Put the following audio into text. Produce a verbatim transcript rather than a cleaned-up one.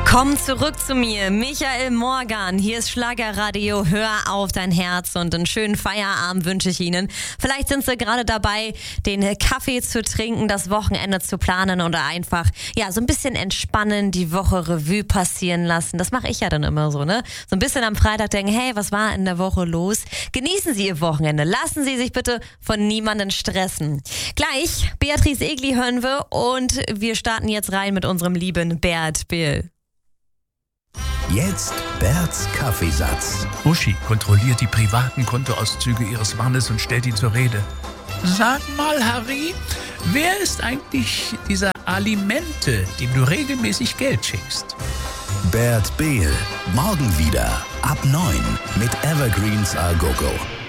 Komm zurück zu mir, Michael Morgan. Hier ist Schlagerradio. Hör auf dein Herz und einen schönen Feierabend wünsche ich Ihnen. Vielleicht sind Sie gerade dabei, den Kaffee zu trinken, das Wochenende zu planen oder einfach ja so ein bisschen entspannen, die Woche Revue passieren lassen. Das mache ich ja dann immer so, ne? So ein bisschen am Freitag denken, hey, was war in der Woche los? Genießen Sie Ihr Wochenende. Lassen Sie sich bitte von niemandem stressen. Gleich Beatrice Egli hören wir und wir starten jetzt rein mit unserem lieben Bert Bill. Jetzt Berts Kaffeesatz. Uschi kontrolliert die privaten Kontoauszüge ihres Mannes und stellt ihn zur Rede. Sag mal, Harry, wer ist eigentlich dieser Alimente, dem du regelmäßig Geld schickst? Bert Behl, morgen wieder ab neun mit Evergreens A Go Go.